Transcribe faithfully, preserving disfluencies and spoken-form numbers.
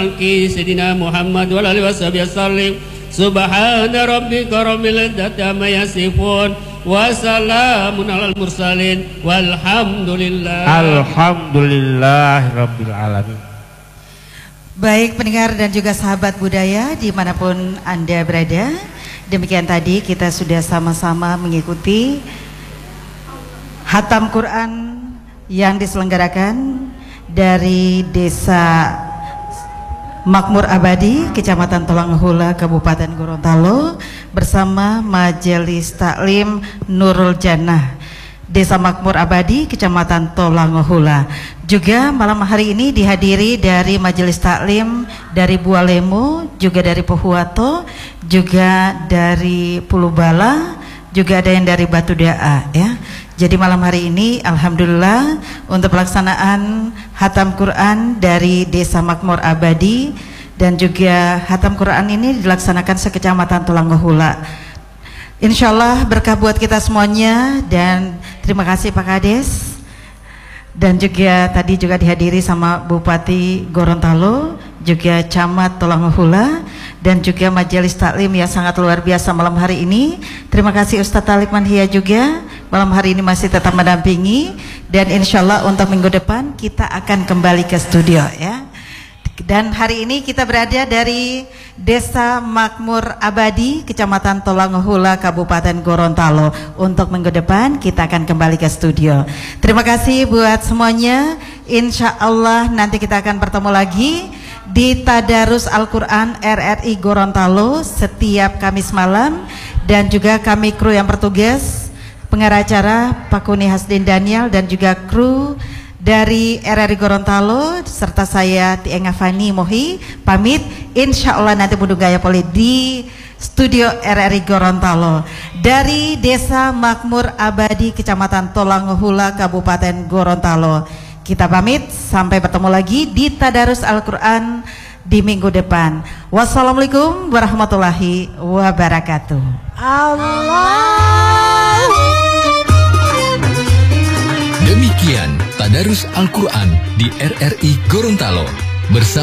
Sayyidina Muhammad wa alihi wasallam. Subhana rabbika rabbil izzati amma yasifun wa salamun alal mursalin walhamdulillah alhamdulillah rabbil alamin. Baik pendengar dan juga sahabat budaya dimanapun Anda berada, demikian tadi kita sudah sama-sama mengikuti Hatam Quran yang diselenggarakan dari Desa Makmur Abadi, Kecamatan Tolanghula, Kabupaten Gorontalo, bersama Majelis Taklim Nurul Jannah, Desa Makmur Abadi, Kecamatan Tolanghula. Juga malam hari ini dihadiri dari Majelis Taklim dari Bualemo, juga dari Pohuwato, juga dari Pulubala, juga ada yang dari Batu Daa, ya. Jadi malam hari ini alhamdulillah untuk pelaksanaan Hatam Quran dari Desa Makmur Abadi, dan juga Hatam Quran ini dilaksanakan sekecamatan Tolanghula. Insya Allah berkah buat kita semuanya, dan terima kasih Pak Kades, dan juga tadi juga dihadiri sama Bupati Gorontalo, juga Camat Tolanghula, dan juga Majelis Taklim yang sangat luar biasa malam hari ini. Terima kasih Ustadz Talib Manhia juga malam hari ini masih tetap mendampingi, dan insya Allah untuk minggu depan kita akan kembali ke studio, ya. Dan hari ini kita berada dari Desa Makmur Abadi, Kecamatan Tolanghula, Kabupaten Gorontalo. Untuk minggu depan kita akan kembali ke studio. Terima kasih buat semuanya. Insya Allah nanti kita akan bertemu lagi di Tadarus Al-Quran R R I Gorontalo setiap Kamis malam, dan juga kami kru yang bertugas, pengarah acara Pak Kuni Hasdin Daniel, dan juga kru dari R R I Gorontalo serta saya Tienga Fani Mohi pamit. Insya Allah nanti Bundu Gaya Poli di studio R R I Gorontalo dari Desa Makmur Abadi, Kecamatan Tolanghula, Kabupaten Gorontalo. Kita pamit sampai bertemu lagi di Tadarus Al-Quran di minggu depan. Wassalamualaikum warahmatullahi wabarakatuh. Allah. Demikian Tadarus Al-Quran di R R I Gorontalo bersama